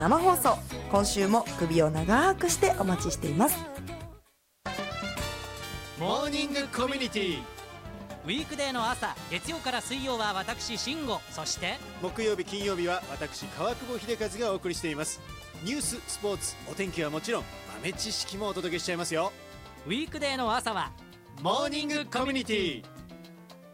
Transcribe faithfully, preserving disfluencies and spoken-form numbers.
生放送、今週も首を長くしてお待ちしています。 モーニングコミュニティ、 ウィークデーの朝、月曜から水曜は私慎吾、そして木曜日金曜日は私川久保秀和がお送りしています。ニュース、スポーツ、お天気はもちろん豆知識もお届けしちゃいますよ。 ウィークデーの朝はモーニングコミュニティ。